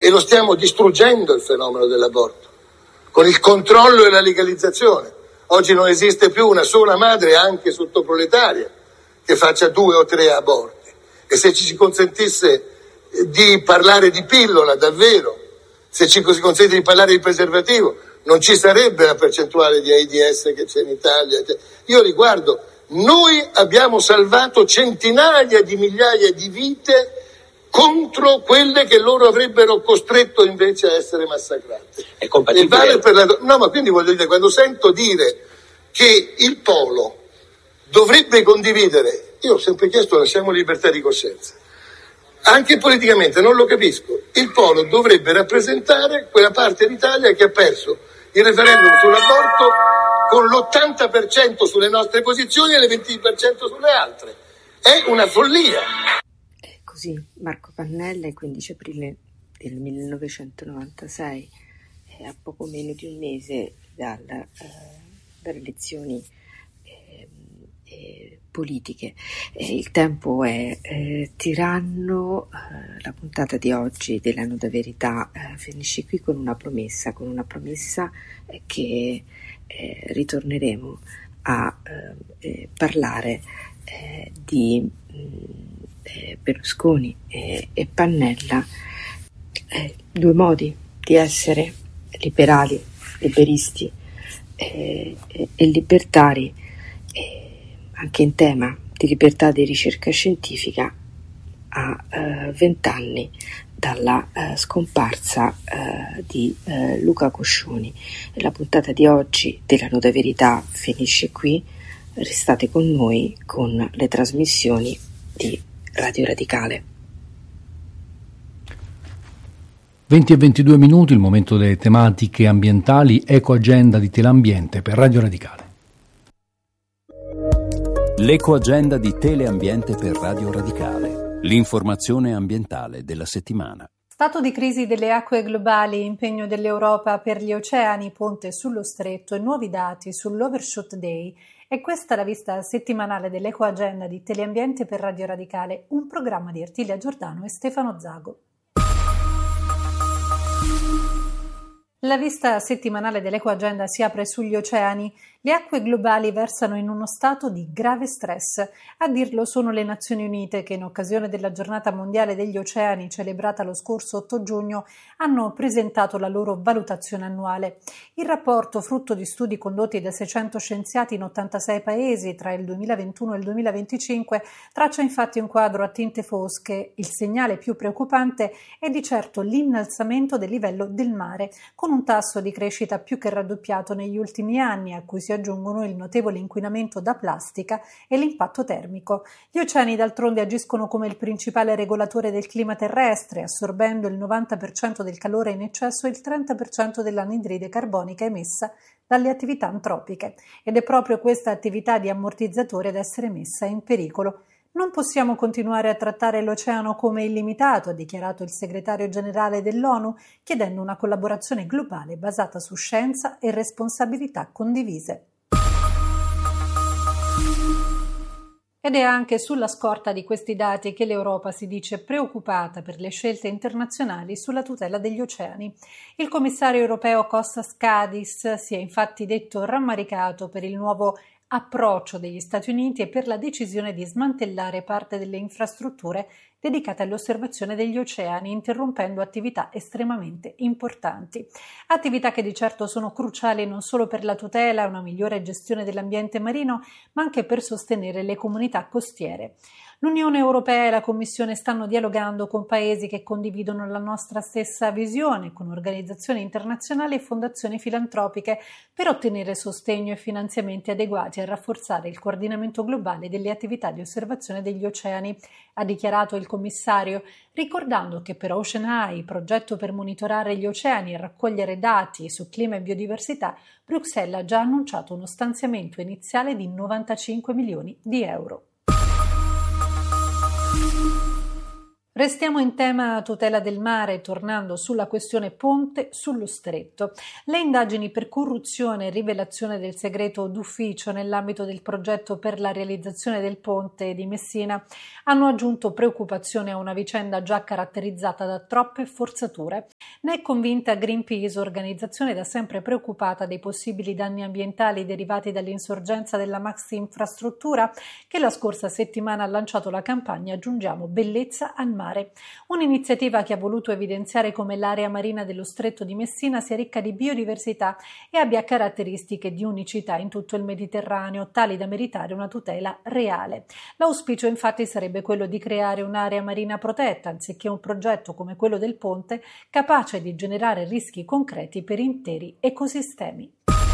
e lo stiamo distruggendo il fenomeno dell'aborto, con il controllo e la legalizzazione. Oggi non esiste più una sola madre, anche sottoproletaria, che faccia 2 o 3 aborti. E se ci si consentisse di parlare di pillola davvero, se ci si consente di parlare di preservativo, non ci sarebbe la percentuale di AIDS che c'è in Italia. Io riguardo, noi abbiamo salvato centinaia di migliaia di vite contro quelle che loro avrebbero costretto invece a essere massacrate. È compatibile? E vale per la... No, ma quindi voglio dire, quando sento dire che il Polo dovrebbe condividere, io ho sempre chiesto lasciamo libertà di coscienza, anche politicamente non lo capisco, il Polo dovrebbe rappresentare quella parte d'Italia che ha perso il referendum sull'aborto con l'80% sulle nostre posizioni e il 20% sulle altre. È una follia. Così Marco Pannella, il 15 aprile del 1996, a poco meno di un mese dalle elezioni politiche. Il tempo è tiranno, la puntata di oggi dell'Anno da Verità finisce qui con una promessa che ritorneremo a parlare di Berlusconi e Pannella, 2 modi di essere liberali, liberisti e libertari, anche in tema di libertà di ricerca scientifica a 20 anni dalla scomparsa di Luca Coscioni. La puntata di oggi della Nuda Verità finisce qui. Restate con noi con le trasmissioni di Radio Radicale. 20 e 22 minuti, il momento delle tematiche ambientali, Ecoagenda di Teleambiente per Radio Radicale. L'Ecoagenda di Teleambiente per Radio Radicale. L'informazione ambientale della settimana. Stato di crisi delle acque globali, impegno dell'Europa per gli oceani, ponte sullo stretto e nuovi dati sull'Overshot Day. E questa è la vista settimanale dell'Ecoagenda di Teleambiente per Radio Radicale, un programma di Artilia Giordano e Stefano Zago. La vista settimanale dell'Ecoagenda si apre sugli oceani. Le acque globali versano in uno stato di grave stress. A dirlo sono le Nazioni Unite che, in occasione della Giornata Mondiale degli Oceani, celebrata lo scorso 8 giugno, hanno presentato la loro valutazione annuale. Il rapporto, frutto di studi condotti da 600 scienziati in 86 paesi tra il 2021 e il 2025, traccia infatti un quadro a tinte fosche. Il segnale più preoccupante è di certo l'innalzamento del livello del mare, con un tasso di crescita più che raddoppiato negli ultimi anni, a cui si aggiungono il notevole inquinamento da plastica e l'impatto termico. Gli oceani d'altronde agiscono come il principale regolatore del clima terrestre, assorbendo il 90% del calore in eccesso e il 30% dell'anidride carbonica emessa dalle attività antropiche. Ed è proprio questa attività di ammortizzatore ad essere messa in pericolo. Non possiamo continuare a trattare l'oceano come illimitato, ha dichiarato il segretario generale dell'ONU, chiedendo una collaborazione globale basata su scienza e responsabilità condivise. Ed è anche sulla scorta di questi dati che l'Europa si dice preoccupata per le scelte internazionali sulla tutela degli oceani. Il commissario europeo Kostas Kadis si è infatti detto rammaricato per il nuovo approccio degli Stati Uniti e per la decisione di smantellare parte delle infrastrutture dedicate all'osservazione degli oceani, interrompendo attività estremamente importanti. Attività che di certo sono cruciali non solo per la tutela e una migliore gestione dell'ambiente marino, ma anche per sostenere le comunità costiere. L'Unione Europea e la Commissione stanno dialogando con paesi che condividono la nostra stessa visione, con organizzazioni internazionali e fondazioni filantropiche, per ottenere sostegno e finanziamenti adeguati a rafforzare il coordinamento globale delle attività di osservazione degli oceani, ha dichiarato il commissario, ricordando che per Ocean Eye, progetto per monitorare gli oceani e raccogliere dati su clima e biodiversità, Bruxelles ha già annunciato uno stanziamento iniziale di 95 milioni di euro. Restiamo in tema tutela del mare, tornando sulla questione ponte sullo stretto. Le indagini per corruzione e rivelazione del segreto d'ufficio nell'ambito del progetto per la realizzazione del ponte di Messina hanno aggiunto preoccupazione a una vicenda già caratterizzata da troppe forzature. Ne è convinta Greenpeace, organizzazione da sempre preoccupata dei possibili danni ambientali derivati dall'insorgenza della maxi infrastruttura, che la scorsa settimana ha lanciato la campagna Aggiungiamo bellezza al mare. Un'iniziativa che ha voluto evidenziare come l'area marina dello Stretto di Messina sia ricca di biodiversità e abbia caratteristiche di unicità in tutto il Mediterraneo, tali da meritare una tutela reale. L'auspicio infatti sarebbe quello di creare un'area marina protetta, anziché un progetto come quello del ponte, capace di generare rischi concreti per interi ecosistemi.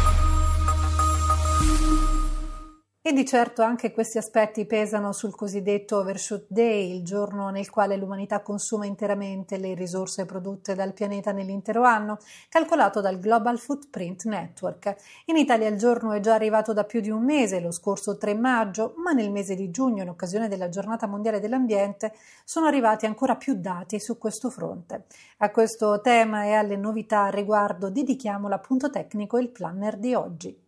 E di certo anche questi aspetti pesano sul cosiddetto Overshoot Day, il giorno nel quale l'umanità consuma interamente le risorse prodotte dal pianeta nell'intero anno, calcolato dal Global Footprint Network. In Italia il giorno è già arrivato da più di un mese, lo scorso 3 maggio, ma nel mese di giugno, in occasione della Giornata Mondiale dell'Ambiente, sono arrivati ancora più dati su questo fronte. A questo tema e alle novità a riguardo dedichiamo l'appunto tecnico e il planner di oggi.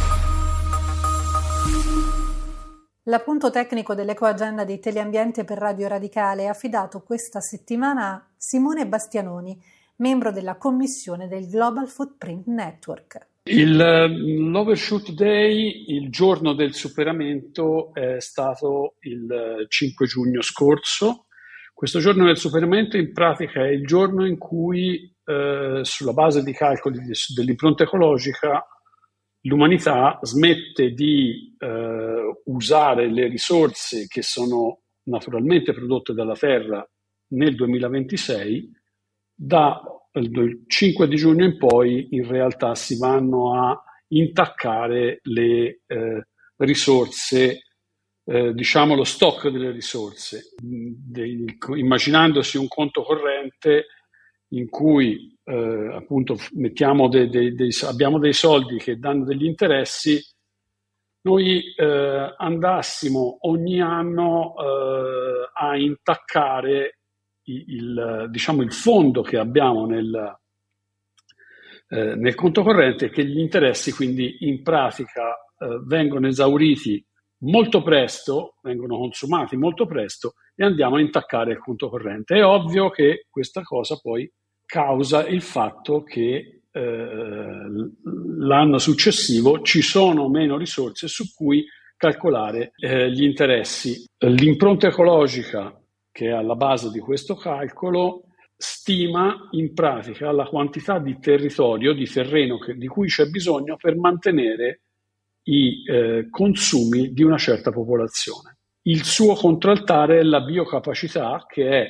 L'appunto tecnico dell'Ecoagenda di Teleambiente per Radio Radicale è affidato questa settimana a Simone Bastianoni, membro della commissione del Global Footprint Network. L'Overshoot Day, il giorno del superamento, è stato il 5 giugno scorso. Questo giorno del superamento in pratica è il giorno in cui, sulla base di calcoli dell'impronta ecologica, l'umanità smette di usare le risorse che sono naturalmente prodotte dalla Terra nel 2026. Dal 5 di giugno in poi in realtà si vanno a intaccare le risorse, diciamo lo stock delle risorse, immaginandosi un conto corrente in cui appunto abbiamo dei soldi che danno degli interessi. Noi andassimo ogni anno a intaccare il fondo che abbiamo nel conto corrente, che gli interessi quindi in pratica vengono esauriti molto presto, vengono consumati molto presto e andiamo a intaccare il conto corrente. È ovvio che questa cosa poi causa il fatto che l'anno successivo ci sono meno risorse su cui calcolare gli interessi. L'impronta ecologica che è alla base di questo calcolo stima in pratica la quantità di territorio, di terreno di cui c'è bisogno per mantenere i consumi di una certa popolazione. Il suo contraltare è la biocapacità, che è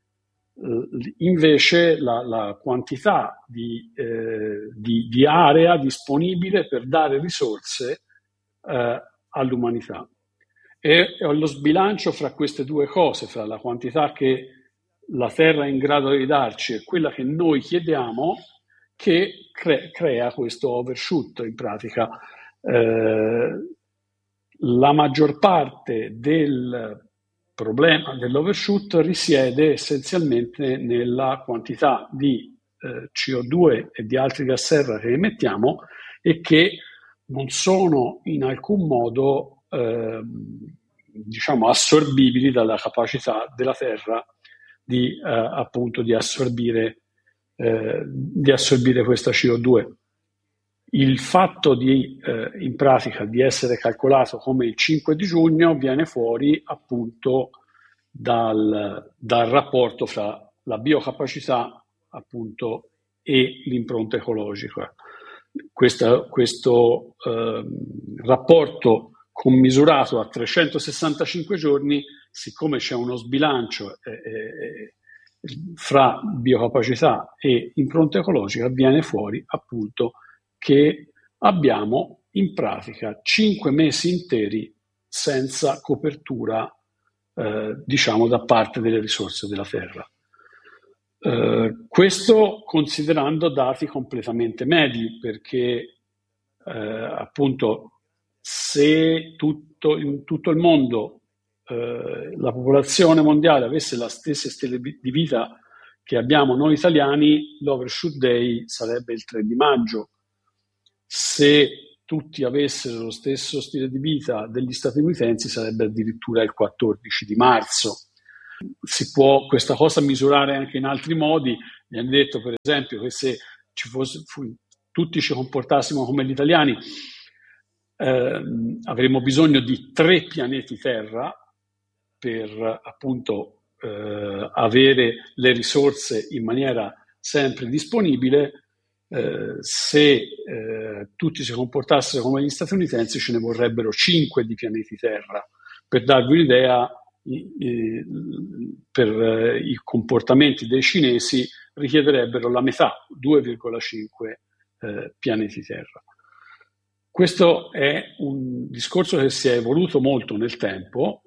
invece la quantità di area disponibile per dare risorse all'umanità. E lo sbilancio fra queste due cose, fra la quantità che la Terra è in grado di darci e quella che noi chiediamo, che crea questo overshoot. In pratica la maggior parte del problema dell'overshoot risiede essenzialmente nella quantità di CO2 e di altri gas serra che emettiamo e che non sono in alcun modo assorbibili dalla capacità della Terra di assorbire questa CO2. Il fatto in pratica di essere calcolato come il 5 di giugno viene fuori appunto dal rapporto fra la biocapacità appunto e l'impronta ecologica. Questo rapporto commisurato a 365 giorni, siccome c'è uno sbilancio fra biocapacità e impronta ecologica, viene fuori appunto che abbiamo in pratica 5 mesi interi senza copertura da parte delle risorse della Terra. Questo considerando dati completamente medi, perché appunto se in tutto il mondo la popolazione mondiale avesse la stessa stile di vita che abbiamo noi italiani, l'Overshoot Day sarebbe il 3 di maggio. Se tutti avessero lo stesso stile di vita degli statunitensi sarebbe addirittura il 14 di marzo. Si può questa cosa misurare anche in altri modi. Mi hanno detto per esempio che se tutti ci comportassimo come gli italiani avremmo bisogno di 3 pianeti Terra per appunto avere le risorse in maniera sempre disponibile. Se tutti si comportassero come gli statunitensi ce ne vorrebbero 5 di pianeti Terra. Per darvi un'idea, per i comportamenti dei cinesi richiederebbero la metà, 2,5 pianeti Terra. Questo è un discorso che si è evoluto molto nel tempo,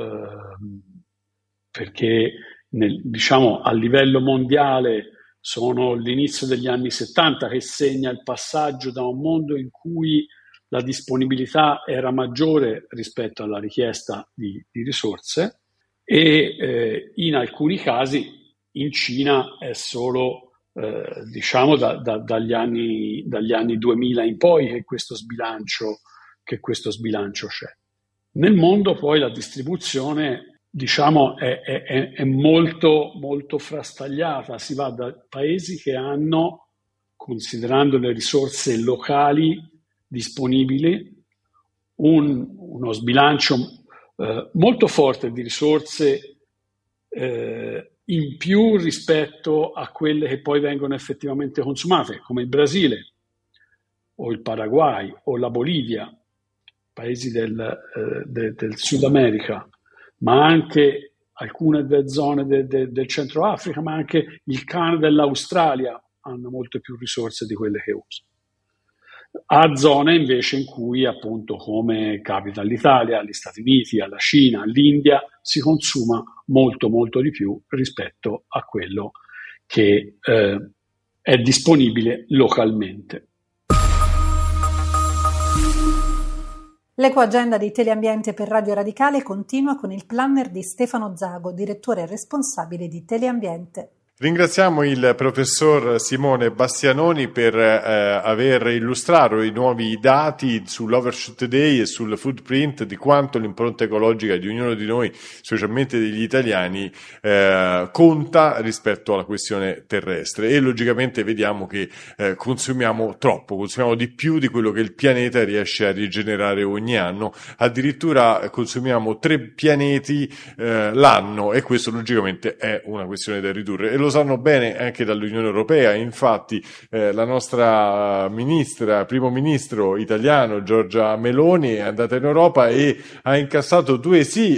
perché diciamo a livello mondiale sono l'inizio degli anni 70 che segna il passaggio da un mondo in cui la disponibilità era maggiore rispetto alla richiesta di risorse e in alcuni casi in Cina è solo diciamo dagli anni 2000 in poi che questo sbilancio c'è. Nel mondo poi la distribuzione diciamo è molto molto frastagliata, si va da paesi che hanno, considerando le risorse locali disponibili, uno sbilancio molto forte di risorse in più rispetto a quelle che poi vengono effettivamente consumate, come il Brasile o il Paraguay o la Bolivia, paesi del Sud America, ma anche alcune zone del Centro Africa, ma anche il Canada e l'Australia hanno molte più risorse di quelle che usano. A zone invece in cui, appunto, come capita all'Italia, agli Stati Uniti, alla Cina, all'India, si consuma molto molto di più rispetto a quello che è disponibile localmente. L'Ecoagenda di Teleambiente per Radio Radicale continua con il planner di Stefano Zago, direttore responsabile di Teleambiente. Ringraziamo il professor Simone Bastianoni per aver illustrato i nuovi dati sull'Overshoot Day e sul footprint di quanto l'impronta ecologica di ognuno di noi, specialmente degli italiani, conta rispetto alla questione terrestre. E logicamente vediamo che consumiamo troppo, consumiamo di più di quello che il pianeta riesce a rigenerare ogni anno. Addirittura consumiamo 3 pianeti l'anno, e questo logicamente è una questione da ridurre. E lo sanno bene anche dall'Unione Europea. Infatti la nostra primo ministro italiano Giorgia Meloni è andata in Europa e ha incassato 2 sì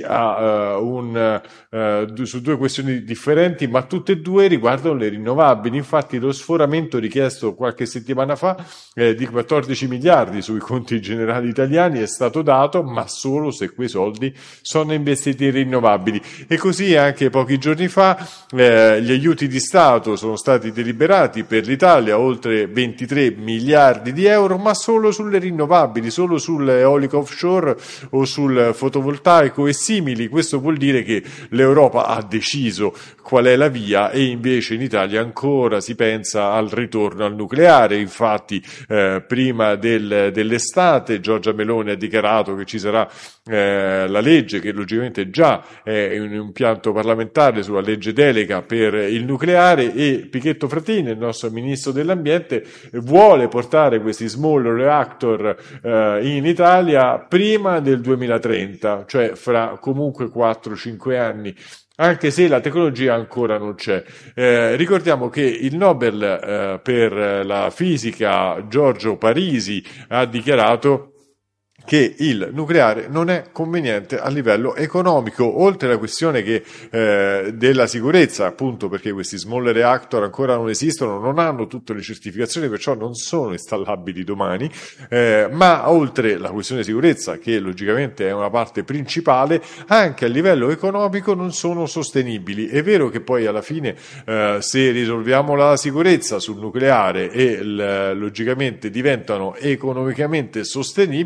su 2 questioni differenti, ma tutte e 2 riguardano le rinnovabili. Infatti lo sforamento richiesto qualche settimana fa di 14 miliardi sui conti generali italiani è stato dato, ma solo se quei soldi sono investiti in rinnovabili. E così anche pochi giorni fa gli aiuti di Stato sono stati deliberati per l'Italia, oltre 23 miliardi di euro, ma solo sulle rinnovabili, solo sull'eolico offshore o sul fotovoltaico e simili. Questo vuol dire che l'Europa ha deciso qual è la via, e invece in Italia ancora si pensa al ritorno al nucleare. Infatti prima dell'estate Giorgia Meloni ha dichiarato che ci sarà la legge, che logicamente già è un impianto parlamentare, sulla legge delega per il nucleare, e Pichetto Fratin, il nostro ministro dell'ambiente, vuole portare questi small reactor in Italia prima del 2030, cioè fra comunque 4-5 anni, anche se la tecnologia ancora non c'è. Ricordiamo che il Nobel per la fisica Giorgio Parisi ha dichiarato che il nucleare non è conveniente a livello economico, oltre alla questione che della sicurezza, appunto perché questi small reactor ancora non esistono, non hanno tutte le certificazioni, perciò non sono installabili domani, ma oltre la questione sicurezza, che logicamente è una parte principale, anche a livello economico non sono sostenibili. È vero che poi alla fine se risolviamo la sicurezza sul nucleare e logicamente diventano economicamente sostenibili, è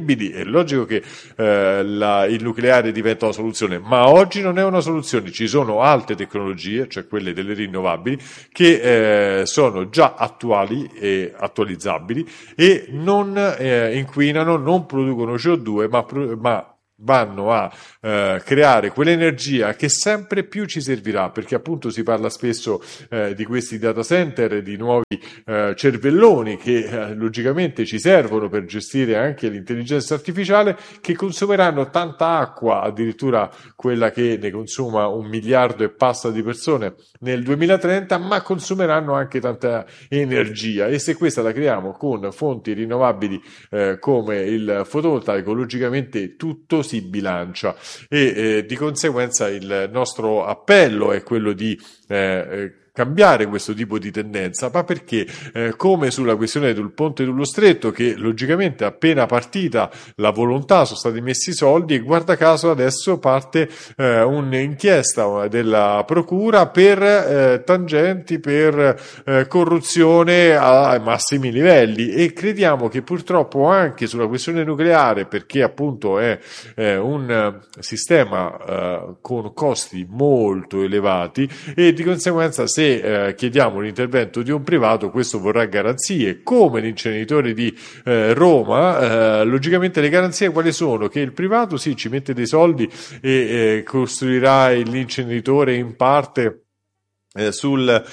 logico che il nucleare diventa una soluzione, ma oggi non è una soluzione. Ci sono altre tecnologie, cioè quelle delle rinnovabili, che sono già attuali e attualizzabili e non inquinano, non producono CO2, ma vanno a creare quell'energia che sempre più ci servirà, perché appunto si parla spesso di questi data center, di nuovi cervelloni che logicamente ci servono per gestire anche l'intelligenza artificiale, che consumeranno tanta acqua, addirittura quella che ne consuma 1 miliardo e passa di persone nel 2030, ma consumeranno anche tanta energia, e se questa la creiamo con fonti rinnovabili come il fotovoltaico, logicamente tutto si bilancia, e di conseguenza il nostro appello è quello di cambiare questo tipo di tendenza, ma perché come sulla questione del ponte sullo stretto, che logicamente appena partita la volontà sono stati messi i soldi, e guarda caso adesso parte un'inchiesta della procura per tangenti, per corruzione ai massimi livelli, e crediamo che purtroppo anche sulla questione nucleare, perché appunto è un sistema con costi molto elevati, e di conseguenza se chiediamo l'intervento di un privato, questo vorrà garanzie, come l'inceneritore di Roma. Logicamente le garanzie quali sono? Che il privato sì, ci mette dei soldi e costruirà l'inceneritore in parte nel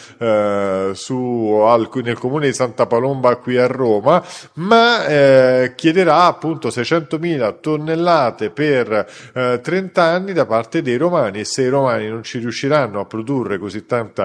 comune di Santa Palomba qui a Roma, ma chiederà appunto 600.000 tonnellate per 30 anni da parte dei romani, e se i romani non ci riusciranno a produrre così tanta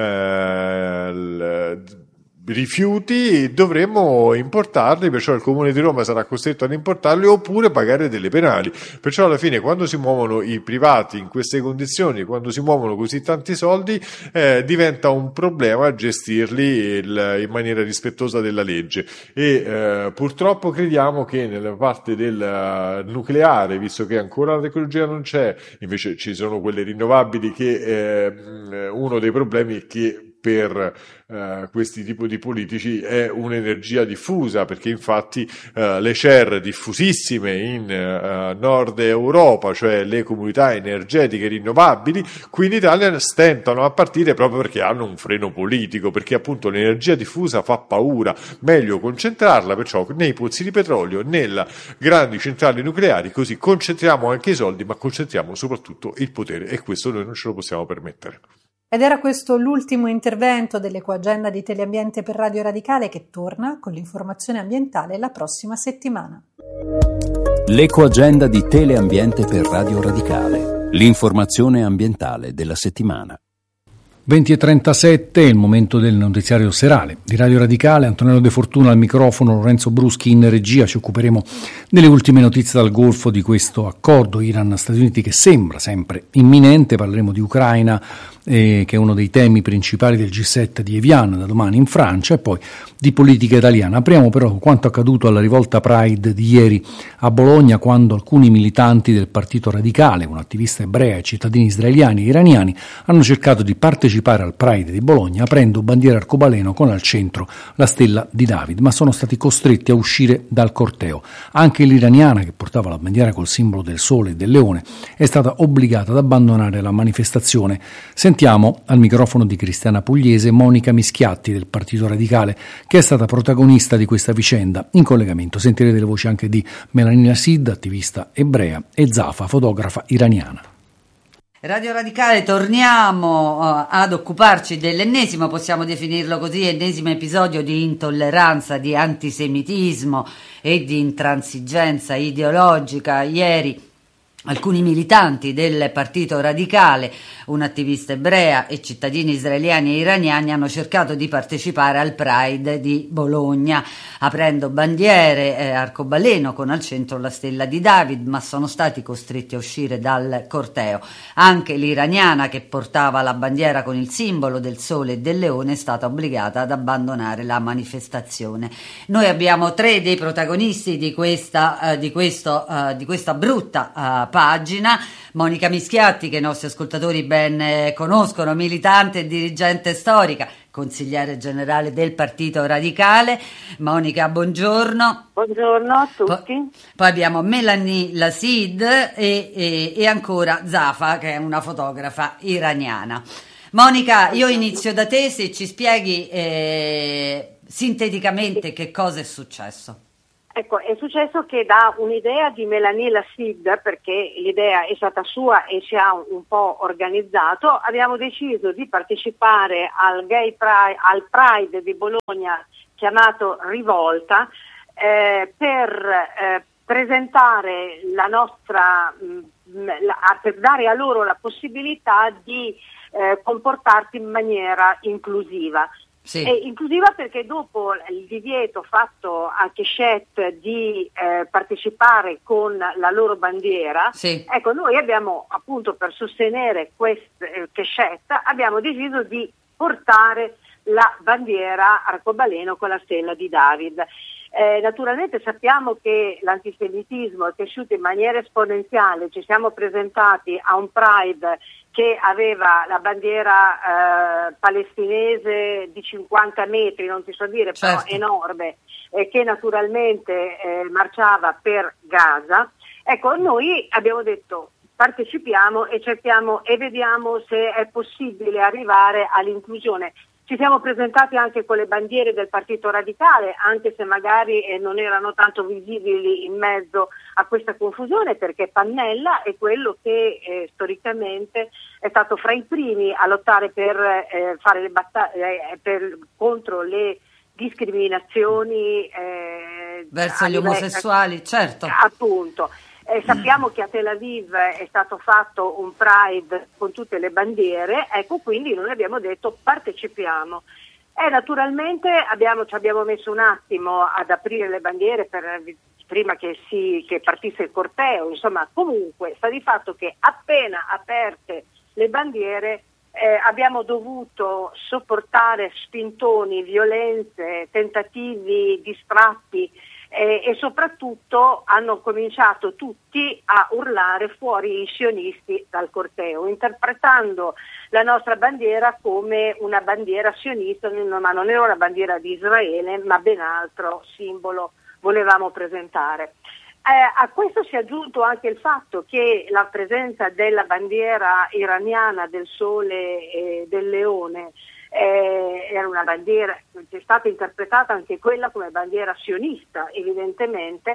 rifiuti, dovremmo importarli, perciò il Comune di Roma sarà costretto ad importarli oppure pagare delle penali. Perciò alla fine, quando si muovono i privati in queste condizioni, quando si muovono così tanti soldi, diventa un problema gestirli in maniera rispettosa della legge, e purtroppo crediamo che nella parte del nucleare, visto che ancora la tecnologia non c'è, invece ci sono quelle rinnovabili, che uno dei problemi è che per questi tipi di politici è un'energia diffusa, perché infatti le CER diffusissime in Nord Europa, cioè le comunità energetiche rinnovabili, qui in Italia stentano a partire proprio perché hanno un freno politico, perché appunto l'energia diffusa fa paura, meglio concentrarla perciò nei pozzi di petrolio, nelle grandi centrali nucleari, così concentriamo anche i soldi, ma concentriamo soprattutto il potere, e questo noi non ce lo possiamo permettere. Ed era questo l'ultimo intervento dell'Ecoagenda di Teleambiente per Radio Radicale, che torna con l'informazione ambientale la prossima settimana. L'Ecoagenda di Teleambiente per Radio Radicale. L'informazione ambientale della settimana. 20:37, il momento del notiziario serale di Radio Radicale. Antonello De Fortuna al microfono, Lorenzo Bruschi in regia. Ci occuperemo delle ultime notizie dal Golfo, di questo accordo Iran-Stati Uniti che sembra sempre imminente. Parleremo di Ucraina, che è uno dei temi principali del G7 di Evian da domani in Francia, e poi di politica italiana. Apriamo però con quanto accaduto alla rivolta Pride di ieri a Bologna, quando alcuni militanti del Partito Radicale, un'attivista ebrea e cittadini israeliani e iraniani hanno cercato di partecipare al Pride di Bologna aprendo bandiera arcobaleno con al centro la stella di David, ma sono stati costretti a uscire dal corteo. Anche l'iraniana, che portava la bandiera col simbolo del sole e del leone, è stata obbligata ad abbandonare la manifestazione. Sentiamo al microfono di Cristiana Pugliese Monica Mischiatti del Partito Radicale, che è stata protagonista di questa vicenda. In collegamento sentirete le voci anche di Melanina Sid, attivista ebrea, e Zafa, fotografa iraniana. Radio Radicale, torniamo ad occuparci dell'ennesimo, possiamo definirlo così, ennesimo episodio di intolleranza, di antisemitismo e di intransigenza ideologica. Ieri alcuni militanti del Partito Radicale, un'attivista ebrea e cittadini israeliani e iraniani hanno cercato di partecipare al Pride di Bologna, aprendo bandiere arcobaleno con al centro la stella di David, ma sono stati costretti a uscire dal corteo. Anche l'iraniana, che portava la bandiera con il simbolo del sole e del leone, è stata obbligata ad abbandonare la manifestazione. Noi abbiamo 3 dei protagonisti di questa brutta pagina. Monica Mischiatti, che i nostri ascoltatori ben conoscono, militante e dirigente storica, consigliere generale del Partito Radicale. Monica, buongiorno. Buongiorno a tutti. Poi abbiamo Melanie Lasid e ancora Zafa, che è una fotografa iraniana. Monica, io inizio da te, se ci spieghi sinteticamente che cosa è successo. Ecco, è successo che da un'idea di Melanie Lasid, perché l'idea è stata sua e ci ha un po' organizzato, abbiamo deciso di partecipare al Pride di Bologna chiamato Rivolta per presentare la nostra, per dare a loro la possibilità di comportarsi in maniera inclusiva. Sì. È inclusiva perché dopo il divieto fatto a Keshet di partecipare con la loro bandiera, sì. Ecco, noi abbiamo appunto per sostenere Keshet abbiamo deciso di portare la bandiera arcobaleno con la stella di David. Naturalmente sappiamo che l'antisemitismo è cresciuto in maniera esponenziale, ci siamo presentati a un Pride che aveva la bandiera palestinese di 50 metri, non ti so dire, certo. Però enorme, che naturalmente marciava per Gaza. Ecco, noi abbiamo detto partecipiamo e cerchiamo e vediamo se è possibile arrivare all'inclusione. Ci siamo presentati anche con le bandiere del Partito Radicale, anche se magari non erano tanto visibili in mezzo a questa confusione, perché Pannella è quello che storicamente è stato fra i primi a lottare per fare le battaglie contro le discriminazioni verso gli omosessuali, certo. Appunto. Sappiamo che a Tel Aviv è stato fatto un Pride con tutte le bandiere, ecco, quindi noi abbiamo detto partecipiamo. Naturalmente ci abbiamo messo un attimo ad aprire le bandiere prima che partisse il corteo, insomma, comunque sta di fatto che appena aperte le bandiere abbiamo dovuto sopportare spintoni, violenze, tentativi distratti, e soprattutto hanno cominciato tutti a urlare fuori i sionisti dal corteo, interpretando la nostra bandiera come una bandiera sionista, ma non era una bandiera di Israele, ma ben altro simbolo volevamo presentare. A questo si è aggiunto anche il fatto che la presenza della bandiera iraniana del sole e del leone era una bandiera che è stata interpretata anche quella come bandiera sionista, evidentemente.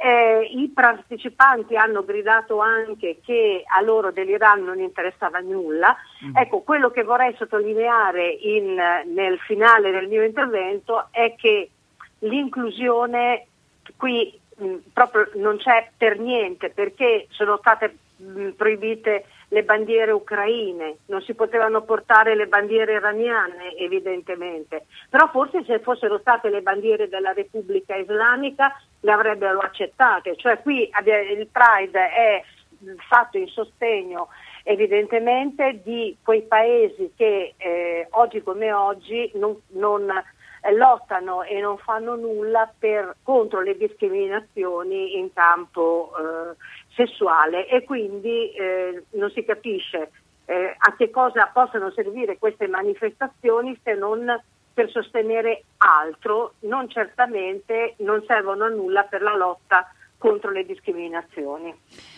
I partecipanti hanno gridato anche che a loro dell'Iran non interessava nulla. Ecco, quello che vorrei sottolineare nel finale del mio intervento è che l'inclusione qui proprio non c'è per niente, perché sono state proibite le bandiere ucraine, non si potevano portare le bandiere iraniane evidentemente, però forse se fossero state le bandiere della Repubblica Islamica le avrebbero accettate, cioè qui il Pride è fatto in sostegno evidentemente di quei paesi che oggi come oggi non lottano e non fanno nulla contro le discriminazioni in campo sessuale, e quindi non si capisce a che cosa possano servire queste manifestazioni se non per sostenere altro, certamente non servono a nulla per la lotta contro le discriminazioni.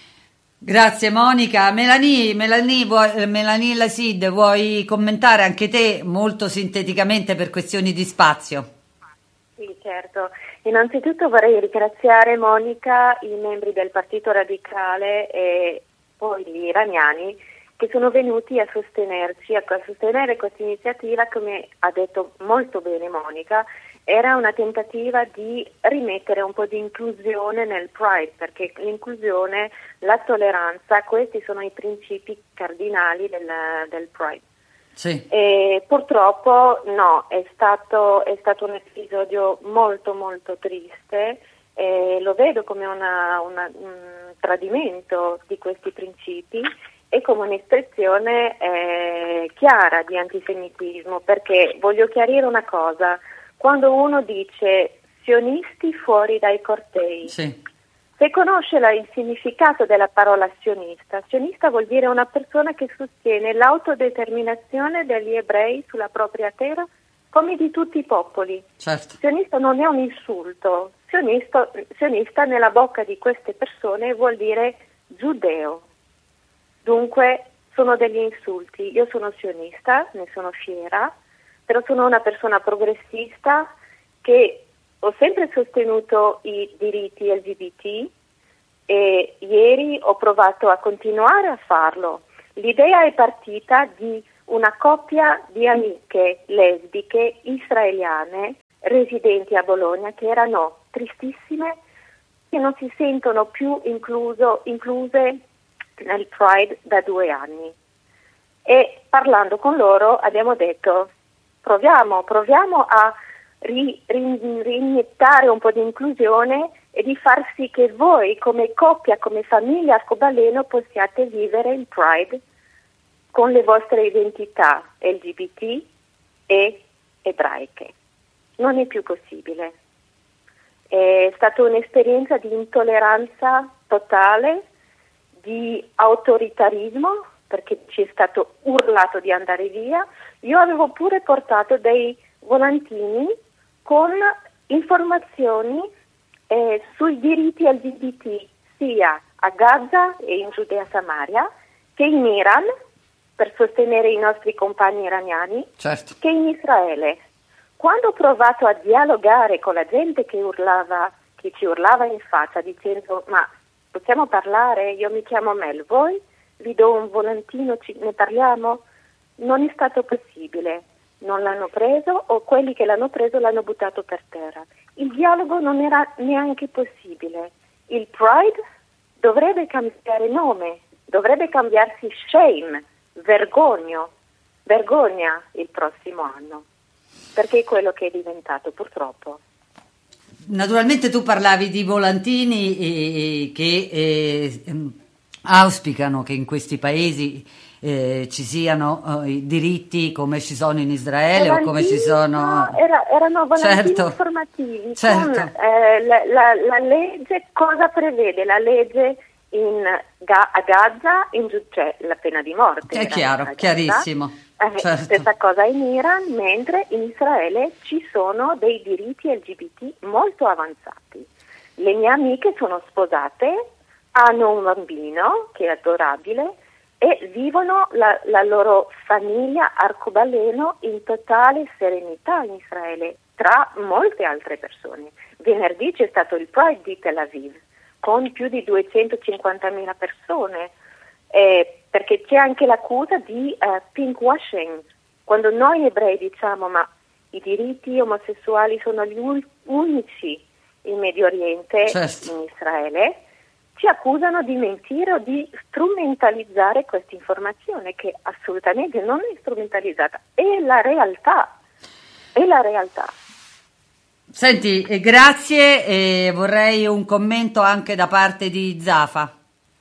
Grazie Monica. Melanie Lasid, vuoi commentare anche te molto sinteticamente per questioni di spazio? Sì, certo. Innanzitutto vorrei ringraziare Monica, i membri del Partito Radicale e poi gli iraniani che sono venuti a sostenerci, a sostenere questa iniziativa. Come ha detto molto bene Monica, era una tentativa di rimettere un po' di inclusione nel Pride, perché l'inclusione, la tolleranza, questi sono i principi cardinali del Pride. Sì. E purtroppo no, è stato un episodio molto molto triste, e lo vedo come un tradimento di questi principi e come un'espressione chiara di antisemitismo, perché voglio chiarire una cosa: quando uno dice sionisti fuori dai cortei, sì. Se conosce il significato della parola sionista vuol dire una persona che sostiene l'autodeterminazione degli ebrei sulla propria terra come di tutti i popoli. Certo. Sionista non è un insulto, sionista nella bocca di queste persone vuol dire giudeo. Dunque sono degli insulti. Io sono sionista, ne sono fiera, però sono una persona progressista che ho sempre sostenuto i diritti LGBT e ieri ho provato a continuare a farlo. L'idea è partita di una coppia di amiche lesbiche israeliane residenti a Bologna che erano tristissime, che non si sentono più incluse nel Pride da 2 anni. E parlando con loro abbiamo detto proviamo a reiniettare un po' di inclusione e di far sì che voi come coppia, come famiglia arcobaleno possiate vivere il Pride con le vostre identità LGBT e ebraiche. Non è più possibile. È stata un'esperienza di intolleranza totale, di autoritarismo, perché ci è stato urlato di andare via. Io avevo pure portato dei volantini con informazioni sui diritti LGBT sia a Gaza e in Giudea Samaria che in Iran per sostenere i nostri compagni iraniani, certo, che in Israele. Quando ho provato a dialogare con la gente che ci urlava in faccia dicendo ma possiamo parlare, io mi chiamo Mel, voi vi do un volantino, ne parliamo? Non è stato possibile, non l'hanno preso o quelli che l'hanno preso l'hanno buttato per terra. Il dialogo non era neanche possibile. Il Pride dovrebbe cambiare nome, dovrebbe cambiarsi Shame, vergogna il prossimo anno, perché è quello che è diventato purtroppo. Naturalmente tu parlavi di volantini che auspicano che in questi paesi ci siano i diritti come ci sono in Israele volantini, o come ci sono... No, erano volantini certo, informativi certo. Con la legge, cosa prevede la legge a Gaza, cioè la pena di morte. È chiaro, chiarissimo. Certo. Stessa cosa in Iran, mentre in Israele ci sono dei diritti LGBT molto avanzati. Le mie amiche sono sposate, hanno un bambino che è adorabile e vivono la loro famiglia arcobaleno in totale serenità in Israele, tra molte altre persone. Venerdì c'è stato il Pride di Tel Aviv con più di 250.000 persone, perché c'è anche l'accusa di pink washing. Quando noi ebrei diciamo ma i diritti omosessuali sono gli unici in Medio Oriente, certo, in Israele, ci accusano di mentire o di strumentalizzare questa informazione che assolutamente non è strumentalizzata, è la realtà. Senti, grazie, vorrei un commento anche da parte di Zafa.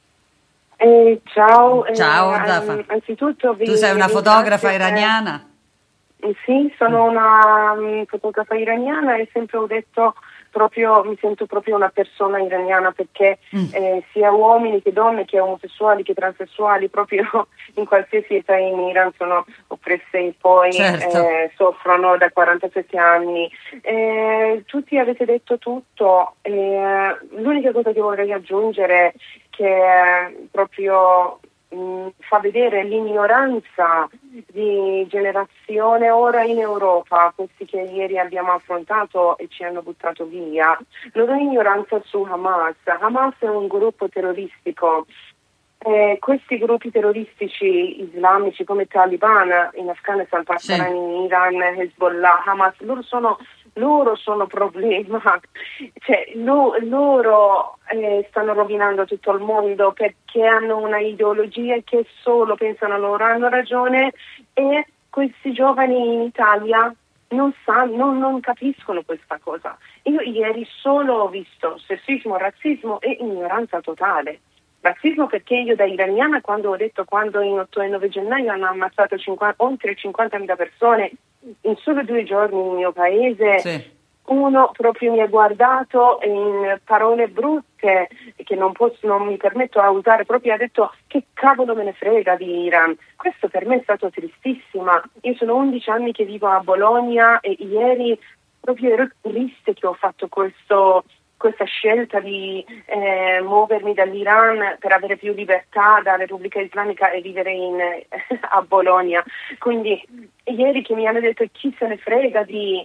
Ciao Zafa. Anzitutto tu sei una fotografa iraniana? Sì, sono una fotografa iraniana e sempre ho detto mi sento proprio una persona iraniana perché sia uomini che donne, che omosessuali, che transessuali, proprio in qualsiasi età in Iran sono oppresse e poi certo, soffrono da 47 anni. Tutti avete detto tutto, l'unica cosa che vorrei aggiungere che proprio fa vedere l'ignoranza di generazione ora in Europa, questi che ieri abbiamo affrontato e ci hanno buttato via, loro ignoranza su Hamas. Hamas è un gruppo terroristico. Questi gruppi terroristici islamici come Taliban in Afghanistan, Pakistan, in Iran, Hezbollah, Hamas, loro sono problema, cioè loro stanno rovinando tutto il mondo perché hanno una ideologia che solo pensano loro, hanno ragione e questi giovani in Italia non capiscono questa cosa. Io ieri solo ho visto sessismo, razzismo e ignoranza totale. Razzismo perché io da iraniana quando in 8 e 9 gennaio hanno ammazzato oltre 50.000 persone in solo 2 giorni nel mio paese, uno proprio mi ha guardato in parole brutte che non mi permetto a usare, proprio ha detto: che cavolo me ne frega di Iran. Questo per me è stato tristissima. Io sono 11 anni che vivo a Bologna e ieri proprio ero triste che ho fatto questa scelta di muovermi dall'Iran per avere più libertà dalla Repubblica Islamica e vivere a Bologna. Quindi ieri che mi hanno detto chi se ne frega di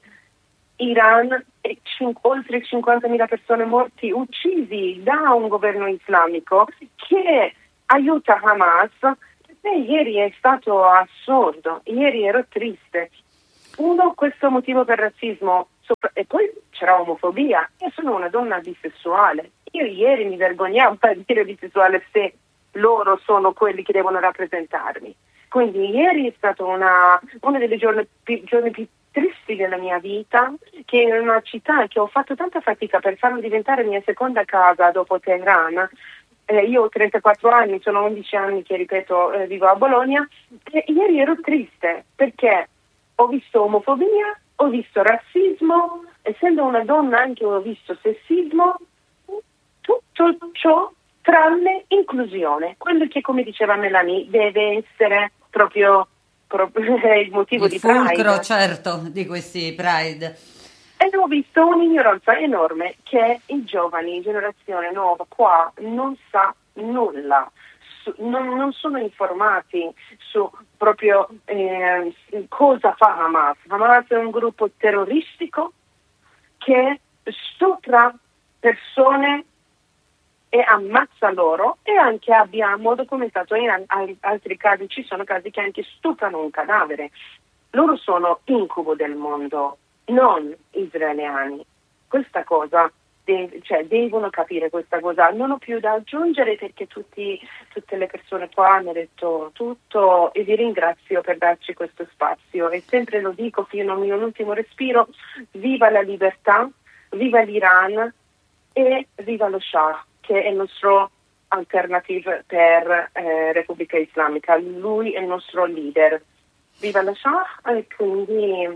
Iran e oltre 50.000 persone morti, uccisi da un governo islamico che aiuta Hamas, ieri è stato assurdo, ieri ero triste. Uno, questo motivo per razzismo, e poi c'era omofobia. Io sono una donna bisessuale, io ieri mi vergognavo a dire bisessuale se loro sono quelli che devono rappresentarmi. Quindi ieri è stato uno dei giorni più tristi della mia vita, che in una città che ho fatto tanta fatica per farmi diventare mia seconda casa dopo Teheran. Io ho 34 anni, sono 11 anni che, ripeto, vivo a Bologna, e ieri ero triste perché ho visto omofobia, ho visto razzismo, essendo una donna anche ho visto sessismo, tutto ciò tranne inclusione. Quello che, come diceva Melanie, deve essere proprio il motivo di Pride. Il fulcro, certo, di questi Pride. E ho visto un'ignoranza enorme che i giovani, generazione nuova qua, non sa nulla. Non sono informati su proprio cosa fa Hamas. Hamas è un gruppo terroristico che stupra persone e ammazza loro, e anche abbiamo documentato in altri casi, ci sono casi che anche stuprano un cadavere. Loro sono incubo del mondo, non israeliani. Questa cosa devono capire questa cosa. Non ho più da aggiungere perché tutte le persone qua hanno detto tutto, e vi ringrazio per darci questo spazio, e sempre lo dico fino al mio ultimo respiro: viva la libertà, viva l'Iran e viva lo Shah, che è il nostro alternative per Repubblica Islamica. Lui è il nostro leader. Viva lo Shah, e quindi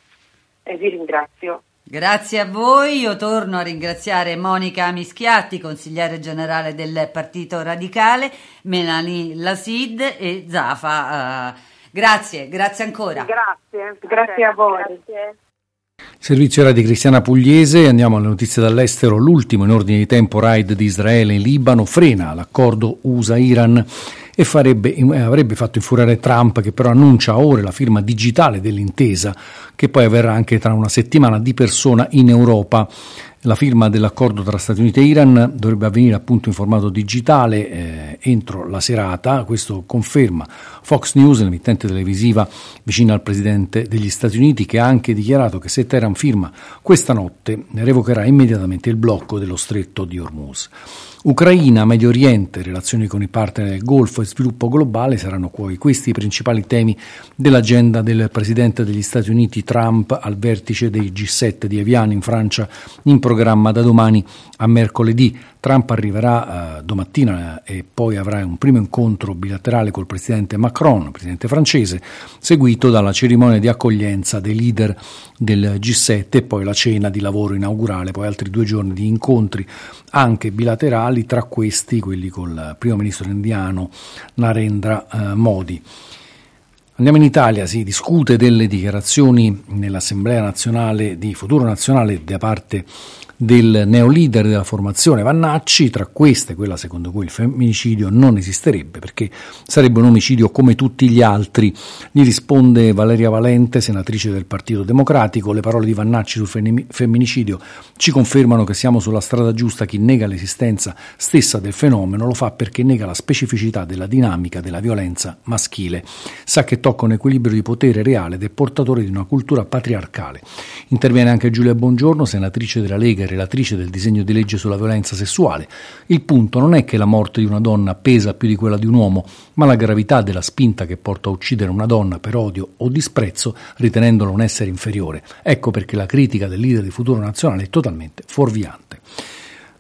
vi ringrazio. Grazie a voi. Io torno a ringraziare Monica Mischiatti, consigliere generale del Partito Radicale, Melanie Lasid e Zafa. Grazie ancora. Grazie a voi. Grazie. Il servizio era di Cristiana Pugliese. Andiamo alle notizie dall'estero. L'ultimo in ordine di tempo raid di Israele in Libano frena l'accordo USA-Iran e avrebbe fatto infuriare Trump, che però annuncia ora la firma digitale dell'intesa, che poi avverrà anche tra una settimana di persona in Europa. La firma dell'accordo tra Stati Uniti e Iran dovrebbe avvenire appunto in formato digitale entro la serata. Questo conferma Fox News, l'emittente televisiva vicina al presidente degli Stati Uniti, che ha anche dichiarato che se Teheran firma questa notte revocherà immediatamente il blocco dello stretto di Hormuz. Ucraina, Medio Oriente, relazioni con i partner del Golfo e sviluppo globale saranno poi questi i principali temi dell'agenda del presidente degli Stati Uniti Trump al vertice dei G7 di Evian in Francia, in programma da domani a mercoledì. Trump arriverà domattina e poi avrà un primo incontro bilaterale col presidente Macron, presidente francese, seguito dalla cerimonia di accoglienza dei leader del G7 e poi la cena di lavoro inaugurale, poi altri 2 giorni di incontri anche bilaterali, tra questi quelli col primo ministro indiano Narendra Modi. Andiamo in Italia, si discute delle dichiarazioni nell'Assemblea nazionale di Futuro Nazionale da parte del neoleader della formazione Vannacci, tra queste quella secondo cui il femminicidio non esisterebbe perché sarebbe un omicidio come tutti gli altri. Gli risponde Valeria Valente, senatrice del Partito Democratico: le parole di Vannacci sul femminicidio ci confermano che siamo sulla strada giusta. Chi nega l'esistenza stessa del fenomeno lo fa perché nega la specificità della dinamica della violenza maschile, sa che tocca un equilibrio di potere reale ed è portatore di una cultura patriarcale. Interviene anche Giulia Bongiorno, senatrice della Lega e relatrice del disegno di legge sulla violenza sessuale. Il punto non è che la morte di una donna pesa più di quella di un uomo, ma la gravità della spinta che porta a uccidere una donna per odio o disprezzo, ritenendola un essere inferiore. Ecco perché la critica del leader di Futuro Nazionale è totalmente fuorviante.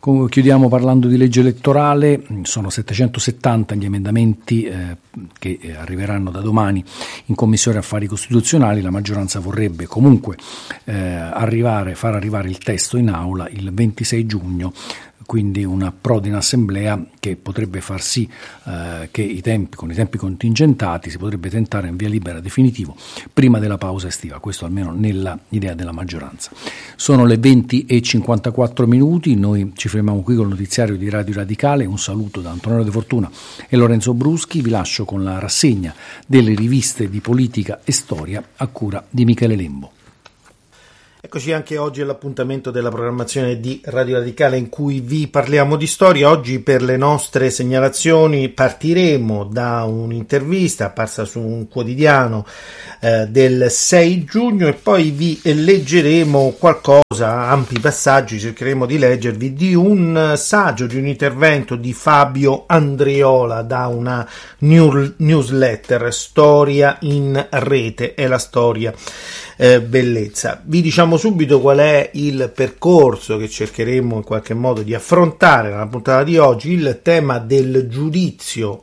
Chiudiamo parlando di legge elettorale. Sono 770 gli emendamenti che arriveranno da domani in Commissione Affari Costituzionali. La maggioranza vorrebbe comunque far arrivare il testo in aula il 26 giugno, quindi un approdo in assemblea che potrebbe far sì che con i tempi contingentati si potrebbe tentare in via libera definitivo prima della pausa estiva, questo almeno nella idea della maggioranza. Sono le 20:54, noi ci fermiamo qui con il notiziario di Radio Radicale. Un saluto da Antonello De Fortuna e Lorenzo Bruschi, vi lascio con la rassegna delle riviste di politica e storia a cura di Michele Lembo. Eccoci anche oggi all'appuntamento della programmazione di Radio Radicale in cui vi parliamo di storia. Oggi per le nostre segnalazioni partiremo da un'intervista apparsa su un quotidiano del 6 giugno e poi vi leggeremo qualcosa, ampi passaggi, cercheremo di leggervi di un saggio, di un intervento di Fabio Andriola da una newsletter, Storia in Rete, è la storia bellezza. Vi diciamo subito qual è il percorso che cercheremo in qualche modo di affrontare nella puntata di oggi: il tema del giudizio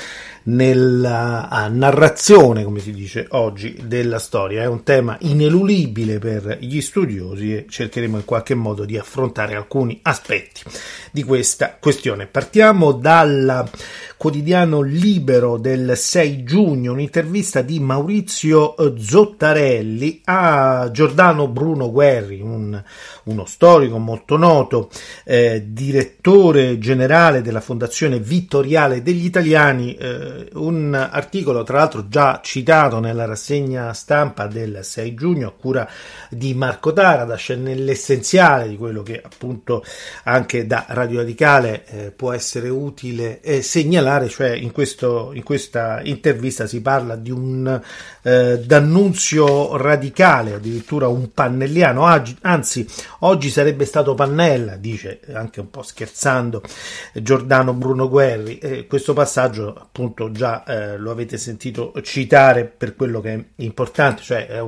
nella narrazione, come si dice oggi, della storia. È un tema ineludibile per gli studiosi e cercheremo in qualche modo di affrontare alcuni aspetti di questa questione. Partiamo dal quotidiano Libero del 6 giugno, un'intervista di Maurizio Zottarelli a Giordano Bruno Guerri, uno storico molto noto, direttore generale della Fondazione Vittoriale degli Italiani, un articolo tra l'altro già citato nella rassegna stampa del 6 giugno a cura di Marco Taradas, nell'essenziale di quello che appunto anche da Radio Radicale può essere utile segnalare, cioè in questa intervista si parla di un D'Annunzio radicale, addirittura un pannelliano, anzi oggi sarebbe stato Pannella, dice anche un po' scherzando Giordano Bruno Guerri. Questo passaggio appunto già lo avete sentito citare per quello che è importante, cioè è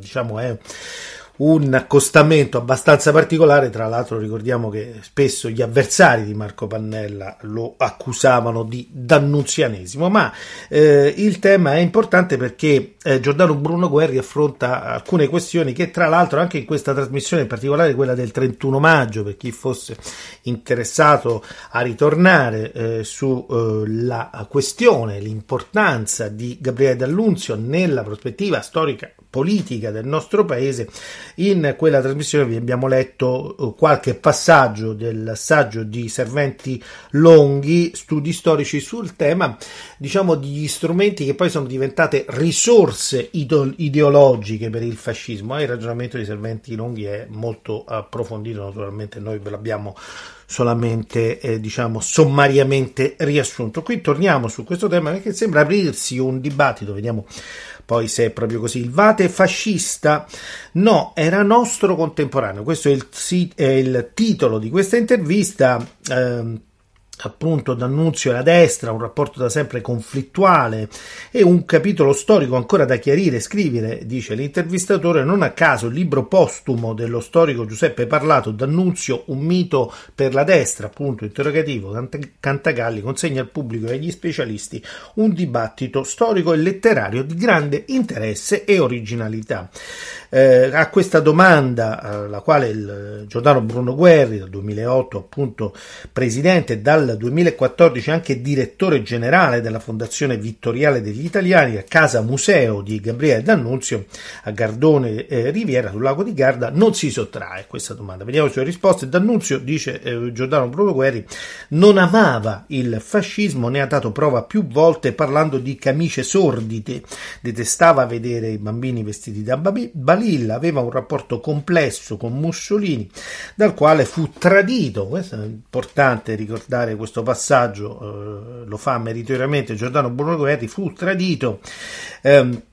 un accostamento abbastanza particolare. Tra l'altro ricordiamo che spesso gli avversari di Marco Pannella lo accusavano di dannunzianesimo, ma il tema è importante perché Giordano Bruno Guerri affronta alcune questioni che tra l'altro anche in questa trasmissione, in particolare quella del 31 maggio, per chi fosse interessato a ritornare sulla questione, l'importanza di Gabriele D'Annunzio nella prospettiva storica politica del nostro paese. In quella trasmissione vi abbiamo letto qualche passaggio del saggio di Serventi Longhi, studi storici sul tema, diciamo, degli strumenti che poi sono diventate risorse ideologiche per il fascismo. Il ragionamento di Serventi Longhi è molto approfondito, naturalmente noi ve l'abbiamo solamente sommariamente riassunto. Qui torniamo su questo tema perché sembra aprirsi un dibattito, vediamo poi se è proprio così. Il Vate fascista? No, era nostro contemporaneo. Questo è il titolo di questa intervista. Appunto, D'Annunzio e la destra, un rapporto da sempre conflittuale e un capitolo storico ancora da chiarire, scrivere, dice l'intervistatore. Non a caso il libro postumo dello storico Giuseppe Parlato, D'Annunzio, un mito per la destra, appunto interrogativo, Cantagalli, consegna al pubblico e agli specialisti un dibattito storico e letterario di grande interesse e originalità. A questa domanda, la quale il Giordano Bruno Guerri, dal 2008 appunto presidente, dal 2014 anche direttore generale della Fondazione Vittoriale degli Italiani, a casa museo di Gabriele D'Annunzio a Gardone Riviera sul lago di Garda, non si sottrae a questa domanda. Vediamo le sue risposte. D'Annunzio, dice Giordano Bruno Guerri, non amava il fascismo, ne ha dato prova più volte parlando di camicie sordide, detestava vedere i bambini vestiti da balilla, aveva un rapporto complesso con Mussolini, dal quale fu tradito. Questo è importante ricordare, questo passaggio lo fa meritoriamente Giordano Bruno Guerri, fu tradito